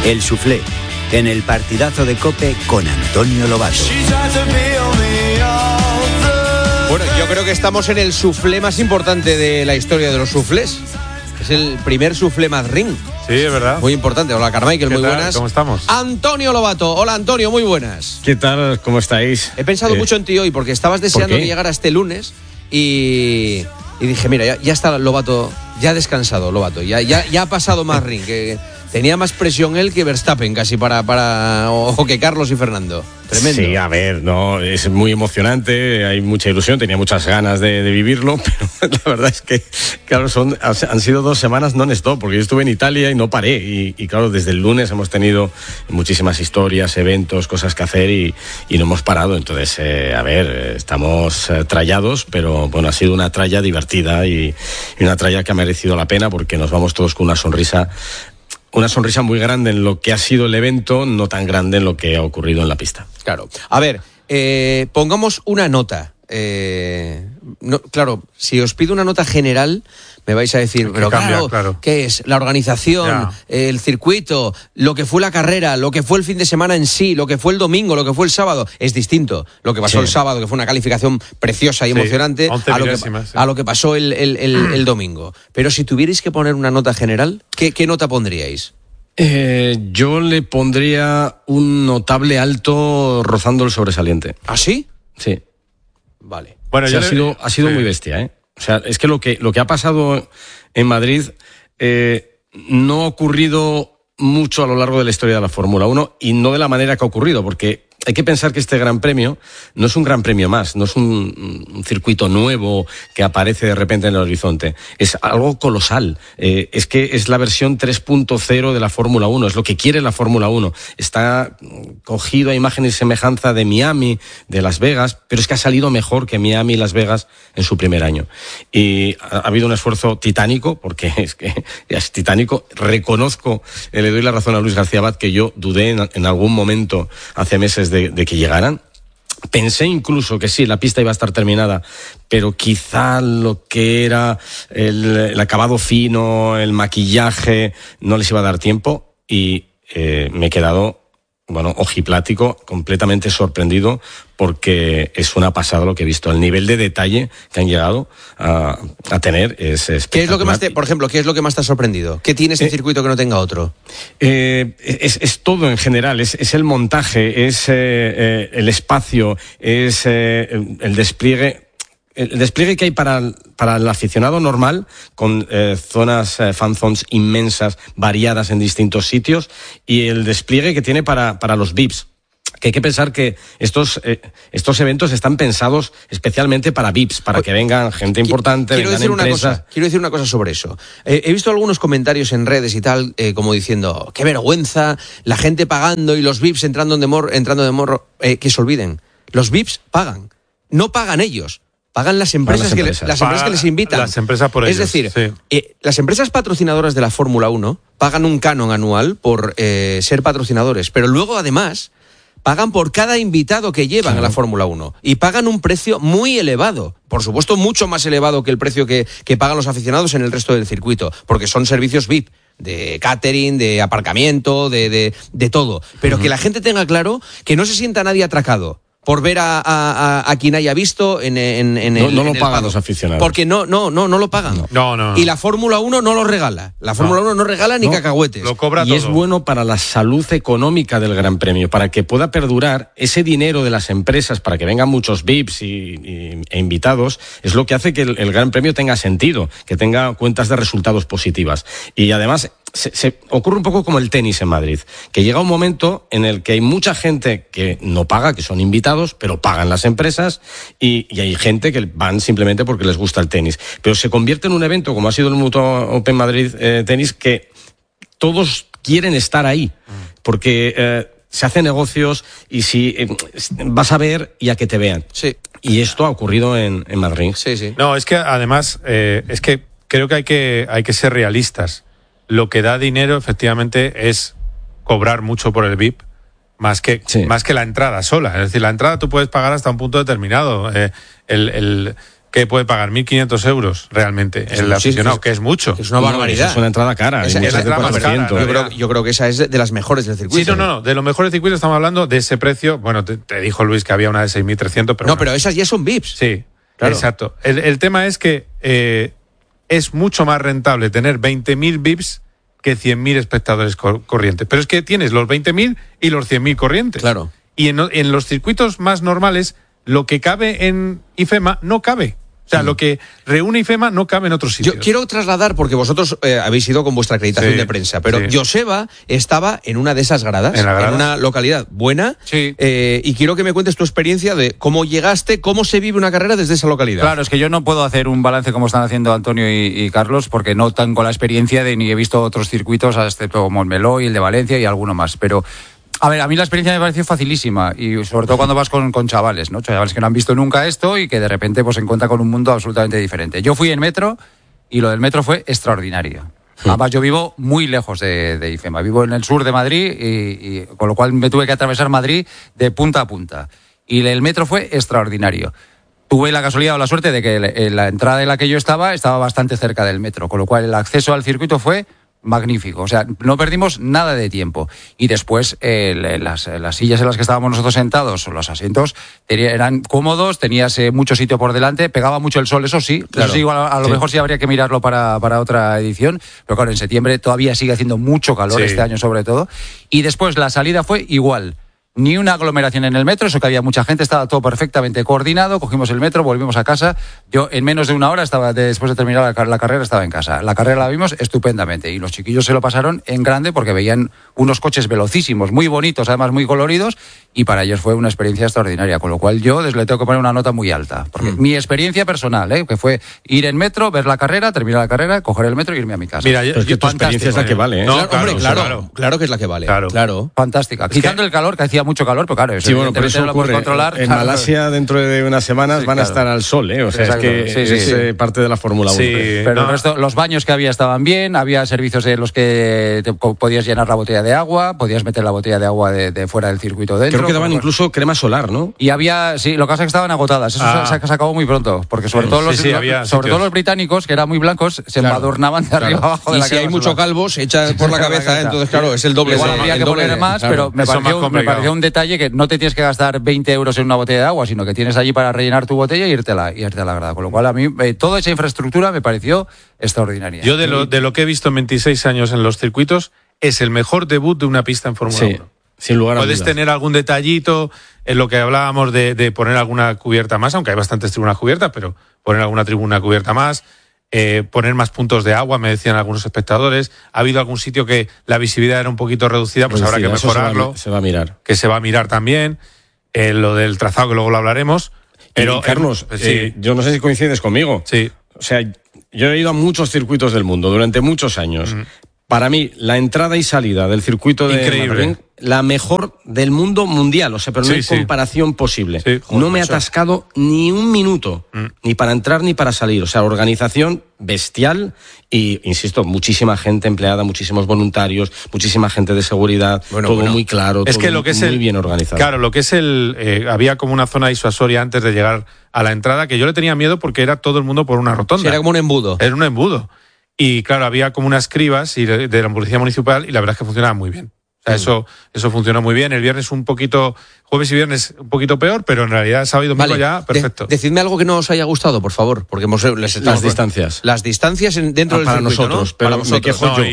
El Suflé, en el partidazo de COPE con Antonio Lobato. Bueno, yo creo que estamos en el suflé más importante de la historia de los suflés. Es el primer suflé Madrid. Sí, es verdad. Muy importante. Hola, Carmichael, muy buenas. ¿Cómo estamos? Antonio Lobato. Hola, Antonio, muy buenas. ¿Qué tal? ¿Cómo estáis? He pensado mucho en ti hoy porque estabas deseando que llegara este lunes y dije, mira, ya está Lobato, ya ha descansado Lobato, ya ha pasado más ring, que tenía más presión él que Verstappen casi o que Carlos y Fernando. Tremendo. Sí, a ver, no, es muy emocionante, hay mucha ilusión, tenía muchas ganas de vivirlo, pero la verdad es que, claro, han sido 2 semanas non-stop, porque yo estuve en Italia y no paré, y claro, desde el lunes hemos tenido muchísimas historias, eventos, cosas que hacer y no hemos parado. Entonces, a ver, estamos trallados, pero bueno, ha sido una tralla divertida y una tralla que ha merecido la pena, porque nos vamos todos con una sonrisa muy grande en lo que ha sido el evento, no tan grande en lo que ha ocurrido en la pista. Claro. A ver, pongamos una nota. Claro, si os pido una nota general, me vais a decir, pero claro, ¿qué es? La organización, el circuito, lo que fue la carrera, lo que fue el fin de semana en sí, lo que fue el domingo, lo que fue el sábado. Es distinto lo que pasó el sábado, que fue una calificación preciosa y emocionante, a lo que pasó el domingo. Pero si tuvierais que poner una nota general, ¿qué nota pondríais? Yo le pondría un notable alto rozando el sobresaliente. ¿Ah, sí? Sí. Vale. Bueno, ha sido muy bestia, ¿eh? O sea, es que lo que ha pasado en Madrid no ha ocurrido mucho a lo largo de la historia de la Fórmula 1 y no de la manera que ha ocurrido, porque hay que pensar que este Gran Premio no es un Gran Premio más, no es un circuito nuevo que aparece de repente en el horizonte. Es algo colosal. Es que es la versión 3.0 de la Fórmula 1, es lo que quiere la Fórmula 1. Está cogido a imagen y semejanza de Miami, de Las Vegas, pero es que ha salido mejor que Miami y Las Vegas en su primer año. Y ha habido un esfuerzo titánico, porque es que es titánico. Reconozco, le doy la razón a Luis García Abad, que yo dudé en algún momento hace meses de que llegaran. Pensé incluso que sí, la pista iba a estar terminada, pero quizá lo que era el acabado fino, el maquillaje, no les iba a dar tiempo y me he quedado, ojiplático, completamente sorprendido, porque es una pasada lo que he visto. El nivel de detalle que han llegado a tener es espectacular. ¿Qué es lo que más por ejemplo, qué es lo que más te ha sorprendido? ¿Qué tiene este circuito que no tenga otro? Es todo en general, es el montaje, es el espacio, es el despliegue. El despliegue que hay para el aficionado normal, con zonas, fan zones inmensas, variadas en distintos sitios, y el despliegue que tiene para los VIPs. Que hay que pensar que estos eventos están pensados especialmente para VIPs, para que vengan gente importante, vengan empresas. Quiero decir una cosa sobre eso. He visto algunos comentarios en redes y tal, como diciendo, qué vergüenza, la gente pagando y los VIPs entrando de morro. Que se olviden, los VIPs pagan, no pagan ellos. Pagan las empresas que les invitan. Las empresas por ellos. Es decir, las empresas patrocinadoras de la Fórmula 1 pagan un canon anual por ser patrocinadores, pero luego además pagan por cada invitado que llevan a la Fórmula 1 y pagan un precio muy elevado, por supuesto mucho más elevado que el precio que pagan los aficionados en el resto del circuito, porque son servicios VIP, de catering, de aparcamiento, de todo. Pero que la gente tenga claro que no se sienta nadie atracado por ver a quien haya visto no lo pagan los aficionados. Porque no lo pagan. No. Y la Fórmula 1 no lo regala. La Fórmula 1 no regala ni cacahuetes. Lo cobra y todo. Es bueno para la salud económica del Gran Premio, para que pueda perdurar ese dinero de las empresas, para que vengan muchos VIPs e invitados. Es lo que hace que el Gran Premio tenga sentido, que tenga cuentas de resultados positivas. Y además se ocurre un poco como el tenis en Madrid, que llega un momento en el que hay mucha gente que no paga, que son invitados, pero pagan las empresas, y hay gente que van simplemente porque les gusta el tenis. Pero se convierte en un evento, como ha sido el Mutua Open Madrid Tenis, que todos quieren estar ahí, porque se hacen negocios y si vas a ver y a que te vean. Sí. Y esto ha ocurrido en Madrid. Sí. No, es que además, es que creo que hay que ser realistas. Lo que da dinero, efectivamente, es cobrar mucho por el VIP, más que la entrada sola. Es decir, la entrada tú puedes pagar hasta un punto determinado. Que que puede pagar 1.500 euros realmente el aficionado, que es mucho. Es una barbaridad. Es una entrada cara. Es la entrada más cara. Yo creo que esa es de las mejores del circuito. Sí, no, de los mejores circuitos estamos hablando de ese precio. Bueno, te dijo Luis que había una de 6.300, pero... pero esas ya son VIPs. Sí, claro. Exacto. El tema es que es mucho más rentable tener 20.000 VIPs que 100.000 espectadores corrientes. Pero es que tienes los 20.000 y los 100.000 corrientes. Claro. Y en los circuitos más normales, lo que cabe en IFEMA no cabe. O sea, lo que reúne IFEMA no cabe en otros sitios. Yo quiero trasladar, porque vosotros habéis ido con vuestra acreditación de prensa, pero Joseba estaba en una de esas gradas, en una localidad buena, y quiero que me cuentes tu experiencia de cómo llegaste, cómo se vive una carrera desde esa localidad. Claro, es que yo no puedo hacer un balance como están haciendo Antonio y Carlos, porque no tengo la experiencia ni he visto otros circuitos, excepto como el Meló y el de Valencia y alguno más, pero... A ver, a mí la experiencia me pareció facilísima y sobre todo cuando vas con chavales, ¿no? Chavales que no han visto nunca esto y que de repente pues se encuentran con un mundo absolutamente diferente. Yo fui en metro y lo del metro fue extraordinario. Además, yo vivo muy lejos de IFEMA, vivo en el sur de Madrid y con lo cual me tuve que atravesar Madrid de punta a punta. Y el metro fue extraordinario. Tuve la casualidad o la suerte de que la entrada en la que yo estaba bastante cerca del metro, con lo cual el acceso al circuito fue magnífico, o sea, no perdimos nada de tiempo. Y después las sillas en las que estábamos nosotros sentados, los asientos, eran cómodos, tenías mucho sitio por delante, pegaba mucho el sol, eso sí, claro. Eso sí, igual a lo mejor sí habría que mirarlo para otra edición, pero claro, en septiembre todavía sigue haciendo mucho calor, este año sobre todo, y después la salida fue igual. Ni una aglomeración en el metro, eso que había mucha gente, estaba todo perfectamente coordinado, cogimos el metro, volvimos a casa. Yo en menos de una hora, después de terminar la carrera, estaba en casa. La carrera la vimos estupendamente y los chiquillos se lo pasaron en grande porque veían unos coches velocísimos, muy bonitos, además muy coloridos, y para ellos fue una experiencia extraordinaria, con lo cual yo le tengo que poner una nota muy alta. Porque mi experiencia personal, que fue ir en metro, ver la carrera, terminar la carrera, coger el metro e irme a mi casa. Mira, es que tu experiencia es la que vale. No, claro que es la que vale. Claro. Fantástica. Quitando el calor, que hacía mucho calor, pero claro, eso, pero eso ocurre. Controlar. En Malasia, dentro de unas semanas, van a estar al sol, O sea, exacto. Es que es parte de la Fórmula 1. Pero el resto, los baños que había estaban bien, había servicios en los que podías llenar la botella de agua, podías meter la botella de agua de fuera del circuito dentro. Creo que daban incluso crema solar, ¿no? Y había, lo que pasa es que estaban agotadas. Eso se acabó muy pronto, porque sobre todo los británicos, que eran muy blancos, se embadurnaban de arriba abajo de la crema. Y si hay mucho calvo, se echa por la cabeza, entonces claro, es el doble. Igual habría que poner más, pero me pareció un detalle que no te tienes que gastar 20 euros en una botella de agua, sino que tienes allí para rellenar tu botella y irte a la grada. Con lo cual a mí toda esa infraestructura me pareció extraordinaria. Yo de lo que he visto en 26 años en los circuitos, es el mejor debut de una pista en Fórmula 1. Sin lugar a dudas. Puedes tener algún detallito en lo que hablábamos de poner alguna cubierta más, aunque hay bastantes tribunas cubiertas, pero poner alguna tribuna cubierta más, poner más puntos de agua, me decían algunos espectadores. Ha habido algún sitio que la visibilidad era un poquito reducida, pues habrá que mejorarlo. Se va a mirar. Que se va a mirar también. Lo del trazado, que luego lo hablaremos. Pero, Carlos, yo no sé si coincides conmigo. Sí. O sea, yo he ido a muchos circuitos del mundo durante muchos años. Para mí, la entrada y salida del circuito de Madrid, la mejor del mundo mundial. O sea, pero no hay comparación posible. Sí, no me he atascado ni un minuto, ni para entrar ni para salir. O sea, organización bestial y, insisto, muchísima gente empleada, muchísimos voluntarios, muchísima gente de seguridad, todo muy claro, es todo que lo que es muy bien organizado. Claro, lo que es había como una zona disuasoria antes de llegar a la entrada, que yo le tenía miedo porque era todo el mundo por una rotonda. Sí, era como un embudo. Era un embudo. Y claro, había como unas cribas de la policía municipal y la verdad es que funcionaba muy bien. O sea, eso funcionó muy bien. El viernes jueves y viernes un poquito peor, pero en realidad sábado y domingo ya perfecto. Decidme algo que no os haya gustado, por favor, porque las distancias. Las distancias dentro del para circuito, nosotros, ¿no? pero para me quejo yo.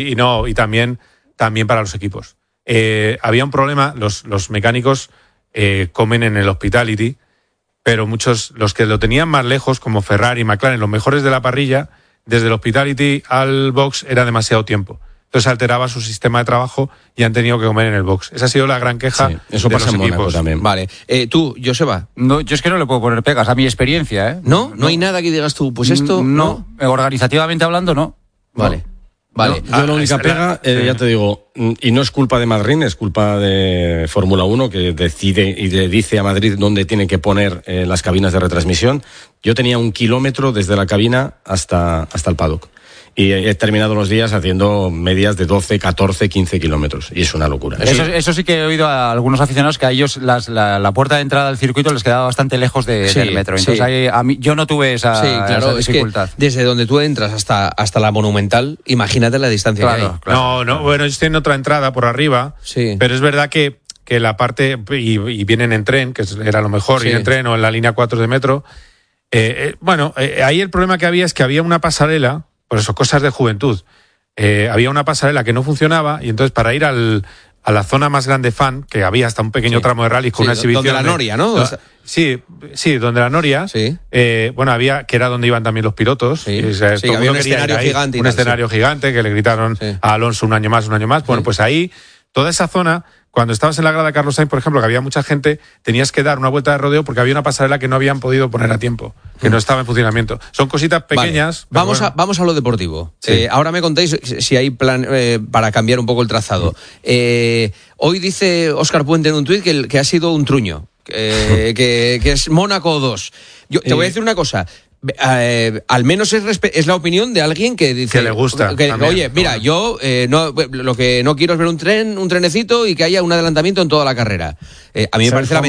Y también para los equipos. Había un problema, los mecánicos comen en el hospitality, pero muchos, los que lo tenían más lejos, como Ferrari y McLaren, los mejores de la parrilla, desde el hospitality al box era demasiado tiempo. Entonces alteraba su sistema de trabajo y han tenido que comer en el box. Esa ha sido la gran queja eso de pasa los en equipos. Mónaco también. Vale. Tú, Joseba. No, yo es que no le puedo poner pegas a mi experiencia, ¿No hay nada que digas tú, pues esto... No. Organizativamente hablando, no. Vale. Vale. Yo la única pega, ya te digo, y no es culpa de Madrid, es culpa de Fórmula 1, que decide y le dice a Madrid dónde tiene que poner las cabinas de retransmisión. Yo tenía 1 kilómetro desde la cabina hasta el paddock. Y he terminado los días haciendo medias de 12, 14, 15 kilómetros. Y es una locura. Eso sí que he oído a algunos aficionados que a ellos la puerta de entrada del circuito les quedaba bastante lejos del metro. Entonces a mí, yo no tuve esa dificultad. Es que desde donde tú entras hasta la Monumental, imagínate la distancia que hay. Claro. No, bueno, ellos tienen otra entrada por arriba, pero es verdad que la parte, y vienen en tren, que era lo mejor, ir en tren o en la línea 4 de metro. Ahí el problema que había es que había una pasarela, por eso, cosas de juventud. Había una pasarela que no funcionaba y entonces para ir a la zona más grande fan, que había hasta un pequeño tramo de rally con una exhibición. Donde la Noria, ¿no? Sí, donde la Noria. Sí. Había, que era donde iban también los pilotos. Sí, había un escenario gigante. Un escenario gigante que le gritaron a Alonso un año más. Bueno, pues ahí, toda esa zona, cuando estabas en la grada de Carlos Sainz, por ejemplo, que había mucha gente, tenías que dar una vuelta de rodeo porque había una pasarela que no habían podido poner a tiempo, que no estaba en funcionamiento. Son cositas pequeñas. Vale. Vamos a lo deportivo. Sí. Ahora me contáis si hay plan para cambiar un poco el trazado. Hoy dice Óscar Puente en un tuit que ha sido un truño, que es Mónaco 2. Yo te voy a decir una cosa. Al menos es la opinión de alguien que dice que le gusta oye, mira, yo lo que no quiero es ver un trenecito y que haya un adelantamiento en toda la carrera. A mí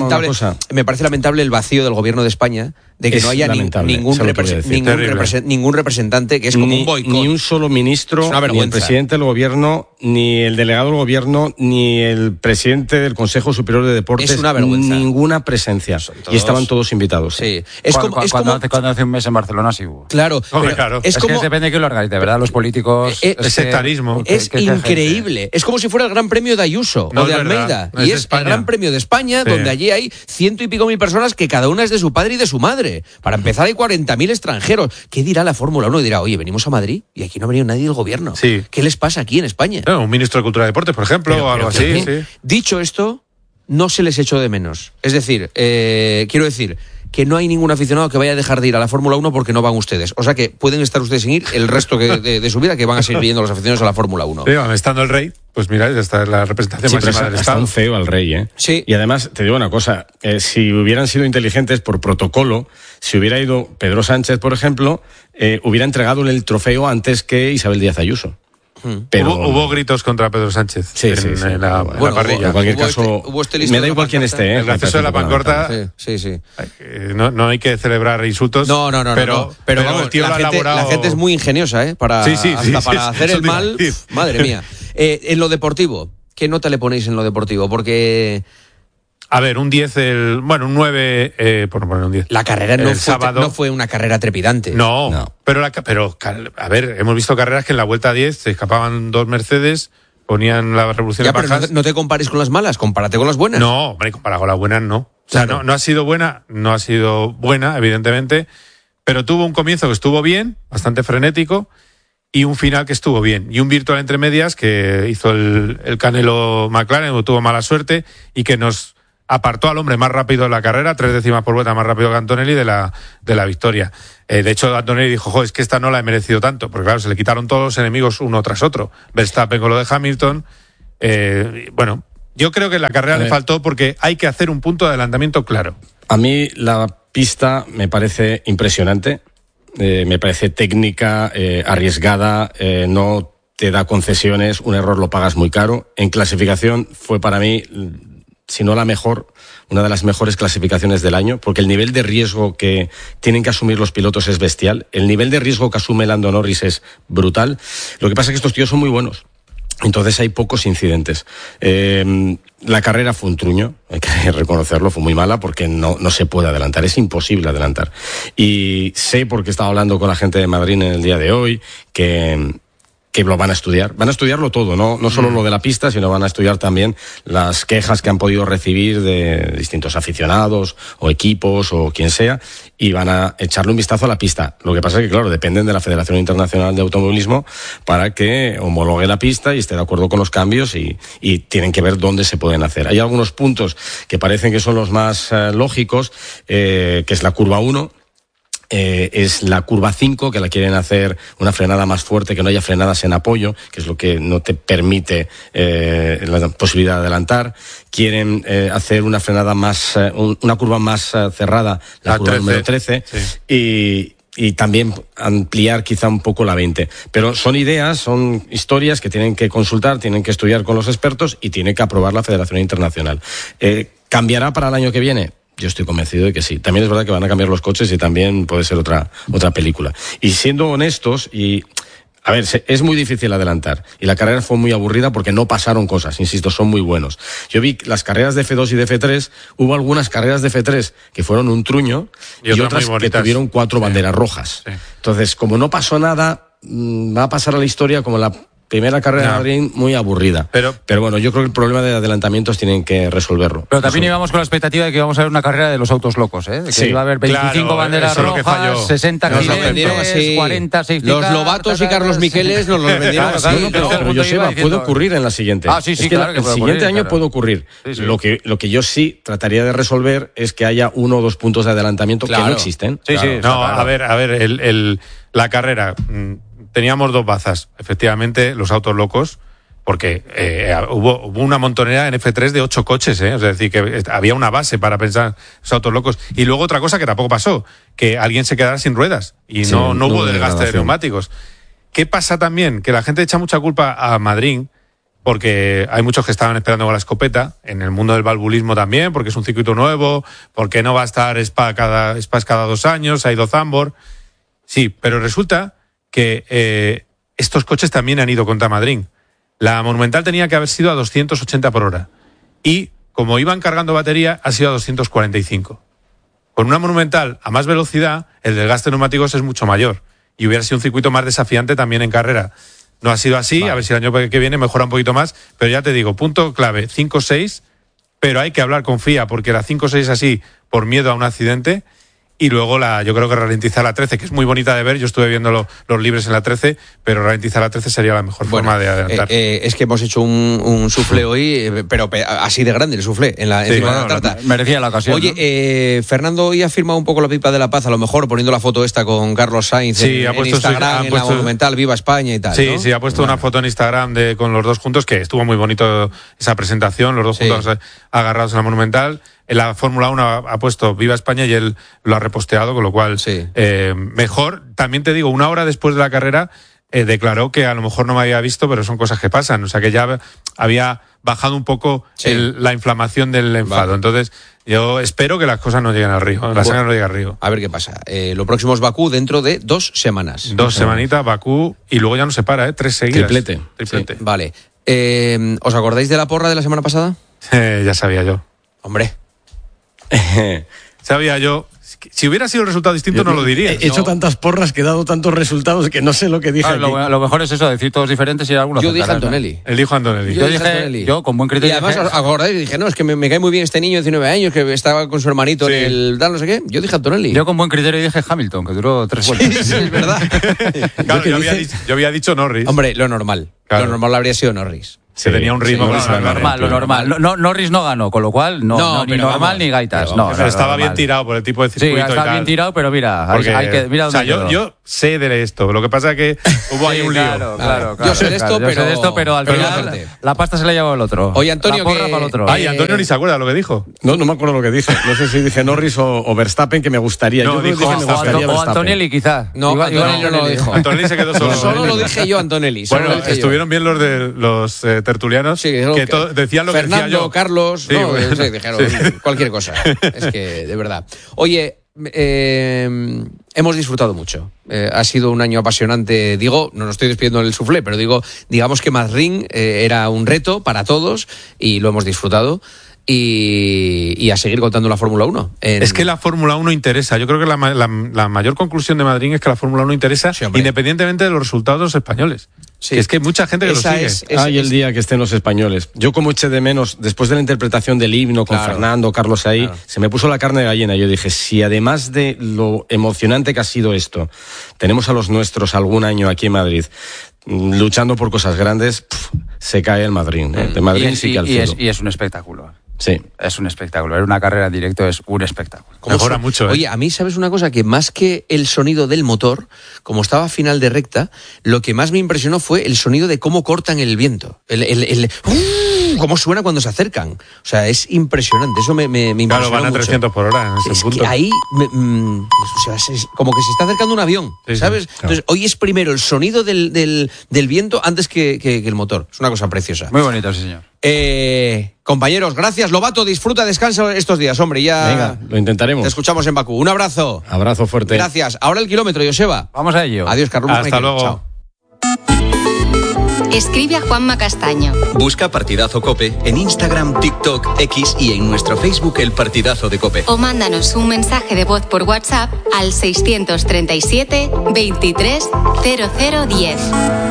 me parece lamentable el vacío del gobierno de España de que no haya ningún representante, que es como un boicot. Ni un solo ministro, ni el presidente del gobierno, ni el delegado del gobierno, ni el presidente del Consejo Superior de Deportes. Es una vergüenza. Ninguna presencia. Y estaban todos invitados. Sí. Cuando hace un mes en Barcelona sí hubo. Claro. Es que depende de quién lo organice, ¿verdad? Los políticos... Es sectarismo. Es increíble. Es como si fuera el Gran Premio de Ayuso o de Almeida. Y es el Gran Premio de España, donde allí hay 100 y pico mil personas que cada una es de su padre y de su madre. Para empezar, hay 40.000 extranjeros. ¿Qué dirá la Fórmula 1? Dirá, oye, venimos a Madrid y aquí no ha venido nadie del gobierno. Sí. ¿Qué les pasa aquí en España? Un ministro de Cultura y Deportes, por ejemplo, o algo así. Sí. Dicho esto, no se les echó de menos. Es decir, quiero decir que no hay ningún aficionado que vaya a dejar de ir a la Fórmula 1 porque no van ustedes. O sea que pueden estar ustedes sin ir el resto de su vida, que van a seguir viendo los aficionados a la Fórmula 1. Sí, estando el rey, pues mira, esta es la representación máxima del Estado. Está un feo al rey, ¿eh? Sí. Y además, te digo una cosa, si hubieran sido inteligentes por protocolo, si hubiera ido Pedro Sánchez, por ejemplo, hubiera entregado el trofeo antes que Isabel Díaz Ayuso. Pero hubo gritos contra Pedro Sánchez en la parrilla. En cualquier caso, me da igual quién esté. El gracioso de la pancarta. Sí. No hay que celebrar insultos. No. Pero vamos, el tío la gente es muy ingeniosa, para hacer el mal. Madre mía. En lo deportivo, ¿qué nota le ponéis en lo deportivo? Porque... A ver, un 10, un 9, por poner un 10. La carrera no fue una carrera trepidante. No. Pero, a ver, hemos visto carreras que en la vuelta 10 se escapaban 2 Mercedes, ponían la revolución en bajas. Pero no te compares con las malas, compárate con las buenas. No, hombre, comparado con las buenas no. O sea, no ha sido buena, evidentemente, pero tuvo un comienzo que estuvo bien, bastante frenético, y un final que estuvo bien. Y un virtual entre medias que hizo el Canelo McLaren, tuvo mala suerte, y que nos apartó al hombre más rápido de la carrera, 3 décimas por vuelta más rápido que Antonelli de la victoria. De hecho, Antonelli dijo, es que esta no la he merecido tanto, porque claro, se le quitaron todos los enemigos uno tras otro. Verstappen con lo de Hamilton. Yo creo que la carrera le faltó porque hay que hacer un punto de adelantamiento claro. A mí la pista me parece impresionante, me parece técnica, arriesgada, no te da concesiones, un error lo pagas muy caro. En clasificación fue para mí, si no la mejor, una de las mejores clasificaciones del año, porque el nivel de riesgo que tienen que asumir los pilotos es bestial. El nivel de riesgo que asume Lando Norris es brutal. Lo que pasa es que estos tíos son muy buenos. Entonces hay pocos incidentes. La carrera fue un truño, hay que reconocerlo, fue muy mala porque no se puede adelantar, es imposible adelantar. Y sé, porque estaba hablando con la gente de Madrid en el día de hoy, que lo van a estudiarlo todo, no solo lo de la pista, sino van a estudiar también las quejas que han podido recibir de distintos aficionados o equipos o quien sea, y van a echarle un vistazo a la pista. Lo que pasa es que, claro, dependen de la Federación Internacional de Automovilismo para que homologue la pista y esté de acuerdo con los cambios, y tienen que ver dónde se pueden hacer. Hay algunos puntos que parecen que son los más lógicos, que es la curva 1, es la curva 5, que la quieren hacer una frenada más fuerte, que no haya frenadas en apoyo, que es lo que no te permite la posibilidad de adelantar. Quieren hacer una frenada más, una curva más cerrada, la curva 13, número 13, sí. y también ampliar quizá un poco la 20. Pero son ideas, son historias que tienen que consultar, tienen que estudiar con los expertos y tiene que aprobar la Federación Internacional. ¿Cambiará para el año que viene? Yo estoy convencido de que sí. También es verdad que van a cambiar los coches y también puede ser otra película. Y siendo honestos, a ver, es muy difícil adelantar. Y la carrera fue muy aburrida porque no pasaron cosas. Insisto, son muy buenos. Yo vi las carreras de F2 y de F3. Hubo algunas carreras de F3 que fueron un truño y otras que tuvieron 4 banderas rojas. Sí. Entonces, como no pasó nada, va a pasar a la historia como la primera carrera de Madrid muy aburrida. Pero bueno, yo creo que el problema de adelantamientos tienen que resolverlo. Pero también íbamos con la expectativa de que íbamos a ver una carrera de los autos locos, ¿eh? De que iba a haber 25 banderas rojas, 60 clientes, 40 safety cars. Los Lobatos y Carlos Miqueles nos los vendieron así. Pero Joseba, puede ocurrir en la siguiente. Sí, es que claro que el siguiente año puede ocurrir. Sí. Lo que yo sí trataría de resolver es que haya 1 o 2 puntos de adelantamiento que no existen. Sí, sí. No, a ver, la carrera... Teníamos 2 bazas, efectivamente, los autos locos, porque hubo una montonera en F3 de 8 coches, es decir, que había una base para pensar los autos locos. Y luego otra cosa que tampoco pasó, que alguien se quedara sin ruedas y no hubo desgaste de neumáticos. ¿Qué pasa también? Que la gente echa mucha culpa a Madrid, porque hay muchos que estaban esperando con la escopeta, en el mundo del valvulismo también, porque es un circuito nuevo, porque no va a estar Spa cada 2 años, ha ido Zandvoort. Sí, pero resulta que estos coches también han ido contra Madrid. La Monumental tenía que haber sido a 280 por hora y, como iban cargando batería, ha sido a 245. Con una Monumental a más velocidad, el desgaste de neumáticos es mucho mayor y hubiera sido un circuito más desafiante también en carrera. No ha sido así, a ver si el año que viene mejora un poquito más, pero ya te digo, punto clave, 5-6, pero hay que hablar con FIA porque la 5-6 así por miedo a un accidente. Y luego yo creo que ralentizar la 13, que es muy bonita de ver. Yo estuve viendo los libres en la 13, pero ralentizar la 13 sería la mejor forma de adelantar. Es que hemos hecho un soufflé hoy, pero así de grande el soufflé encima de la tarta. Merecía la ocasión. Oye, Fernando hoy ha firmado un poco la pipa de la paz, a lo mejor poniendo la foto esta con Carlos Sainz en Instagram, en la Monumental, Viva España y tal. Sí, ¿no? sí, ha puesto una foto en Instagram con los 2 juntos, que estuvo muy bonito esa presentación, los 2 juntos agarrados en la Monumental. En la Fórmula 1 ha puesto Viva España y él lo ha reposteado, con lo cual mejor. También te digo, 1 hora después de la carrera declaró que a lo mejor no me había visto, pero son cosas que pasan. O sea, que ya había bajado un poco la inflamación del enfado. Vale. Entonces, yo espero que las cosas no lleguen al río, la sangre no llegue al río. A ver qué pasa. Lo próximo es Bakú dentro de 2 semanas. 2 semanitas, Bakú, y luego ya no se para, 3 seguidas. Triplete. Sí. Vale. ¿Os acordáis de la porra de la semana pasada? Ya sabía yo. Hombre. Sabía yo. Si hubiera sido el resultado distinto, no lo diría. He hecho tantas porras que he dado tantos resultados que no sé lo que dije. Lo mejor es eso, decir todos diferentes y algunos. Yo dije Antonelli. Él dijo Antonelli. Yo dije, con buen criterio. Y además, acordáis, dije, no, es que me cae muy bien este niño de 19 años que estaba con su hermanito en el tal, no sé qué. Yo dije Antonelli. Yo con buen criterio dije Hamilton, que duró 3 vueltas. Sí, es verdad. Claro, yo había dicho Norris. Hombre, lo normal. Claro. Lo normal habría sido Norris. Se tenía un ritmo. Lo normal. Norris no ganó, con lo cual ni normal ni gaitas. Pero estaba bien tirado por el tipo de circuito. Sí, estaba bien tirado, pero mira, mira dónde yo sé de esto. Lo que pasa es que hubo ahí un lío. Claro. Yo sé de esto, pero al final la pasta se la llevó el otro. Oye, Antonio, la porra para el otro. Ay, Antonio ni se acuerda lo que dijo. No me acuerdo lo que dije. No sé si dije Norris o Verstappen, que me gustaría. No, dijo o Antonelli, quizá. No, Antonelli no lo dijo. Antonelli se quedó solo. Solo lo dije yo, Antonelli. Bueno, estuvieron bien los de los tertulianos. Sí, que decían lo que Fernando, decía yo. Carlos, dijeron cualquier cosa. Es que, de verdad. Oye, hemos disfrutado mucho. Ha sido un año apasionante. Digo, no nos estoy despidiendo del soufflé, pero digamos que Madrid era un reto para todos y lo hemos disfrutado. Y a seguir contando la Fórmula 1. Es que la Fórmula 1 interesa. Yo creo que la mayor conclusión de Madrid es que la Fórmula 1 interesa, independientemente de los resultados españoles. Sí. Que es que hay mucha gente que lo sigue. El día que estén los españoles. Yo, como eché de menos, después de la interpretación del himno con Fernando, Carlos ahí, se me puso la carne de gallina. Yo dije, si además de lo emocionante que ha sido esto, tenemos a los nuestros algún año aquí en Madrid luchando por cosas grandes, se cae el Madrid. De Madrid sí que al cielo. Y es un espectáculo. Sí. Es un espectáculo. Ver una carrera en directo es un espectáculo. Mejora mucho, ¿eh? Oye, a mí, ¿sabes una cosa? Que más que el sonido del motor, como estaba a final de recta, lo que más me impresionó fue el sonido de cómo cortan el viento. Cómo suena cuando se acercan. O sea, es impresionante. Eso me impresionó Claro, van a mucho. 300 por hora en ese Es punto. que ahí, o sea, es como que se está acercando un avión, Sí, sí, ¿sabes? claro. Entonces, hoy es primero el sonido del viento antes que el motor. Es una cosa preciosa. Muy bonito, sí, señor. Compañeros, gracias. Lobato, disfruta, descansa estos días, hombre. Ya Venga, lo intentaremos. te escuchamos en Bakú. Un abrazo. Abrazo fuerte. Gracias. Ahora el kilómetro, Joseba. Vamos a ello. Adiós, Carlos. Hasta Michael. luego. Chao. Escribe a Juanma Castaño. Busca Partidazo Cope en Instagram, TikTok, X y en nuestro Facebook El Partidazo de Cope. O mándanos un mensaje de voz por WhatsApp al 637 23 0010.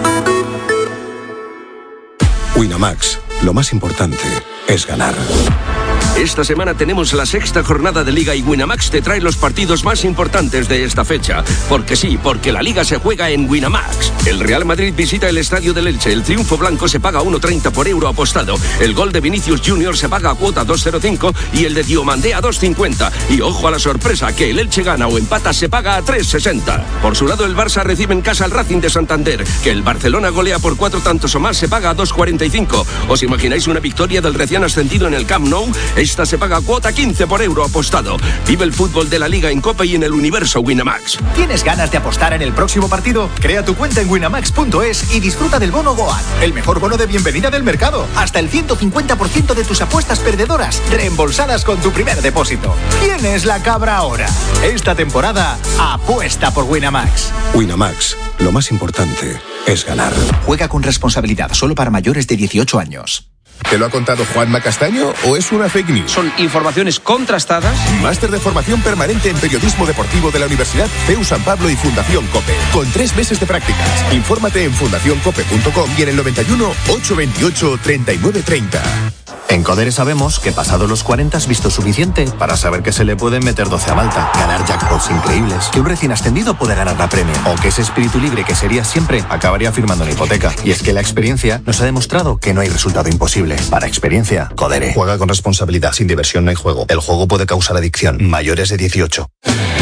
Winamax, lo más importante es ganar. Esta semana tenemos la sexta jornada de Liga y Winamax te trae los partidos más importantes de esta fecha. Porque sí, porque la Liga se juega en Winamax. El Real Madrid visita el Estadio del Elche. El triunfo blanco se paga 1,30 por euro apostado. El gol de Vinicius Junior se paga a cuota 2,05 y el de Diomandé a 2,50. Y ojo a la sorpresa, que el Elche gana o empata se paga a 3,60. Por su lado, el Barça recibe en casa al Racing de Santander. Que el Barcelona golea por 4 tantos o más se paga a 2,45. ¿Os imagináis una victoria del recién ascendido en el Camp Nou? Esta se paga a cuota 15 por euro apostado. Vive el fútbol de la Liga en Cope y en el universo Winamax. ¿Tienes ganas de apostar en el próximo partido? Crea tu cuenta en winamax.es y disfruta del bono Goat, el mejor bono de bienvenida del mercado. Hasta el 150% de tus apuestas perdedoras reembolsadas con tu primer depósito. ¿Quién es la cabra ahora? Esta temporada, apuesta por Winamax. Winamax, lo más importante es ganar. Juega con responsabilidad, solo para mayores de 18 años. ¿Te lo ha contado Juanma Castaño o es una fake news? Son informaciones contrastadas. Máster de formación permanente en periodismo deportivo de la Universidad CEU San Pablo y Fundación COPE. Con 3 meses de prácticas. Infórmate en fundacioncope.com y en el 91 828 3930. En Codere sabemos que pasados los 40 has visto suficiente para saber que se le pueden meter 12 a Malta, ganar jackpots increíbles, que un recién ascendido puede ganar la Premier, o que ese espíritu libre que sería siempre acabaría firmando una hipoteca. Y es que la experiencia nos ha demostrado que no hay resultado imposible. Para experiencia, Codere. Juega con responsabilidad. Sin diversión no hay juego. El juego puede causar adicción. Mayores de 18.